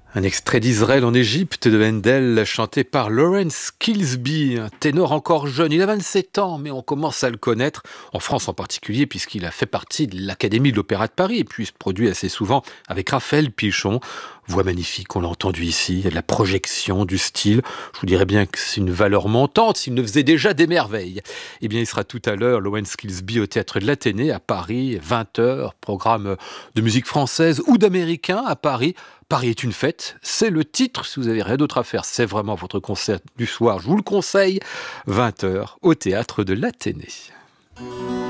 Un extrait d'Israël en Égypte de Handel, chanté par Lawrence Kilsby, un ténor encore jeune. Il a 27 ans, mais on commence à le connaître, en France en particulier, puisqu'il a fait partie de l'Académie de l'Opéra de Paris, et puis il se produit assez souvent avec Raphaël Pichon. Voix magnifique, on l'a entendu ici, il y a de la projection, du style. Je vous dirais bien que c'est une valeur montante s'il ne faisait déjà des merveilles. Eh bien, il sera tout à l'heure, Lawrence Kilsby, au Théâtre de l'Athénée, à Paris, 20h, programme de musique française ou d'américain à Paris. Paris est une fête, c'est le titre. Si vous avez rien d'autre à faire, c'est vraiment votre concert du soir. Je vous le conseille, 20h au Théâtre de l'Athénée.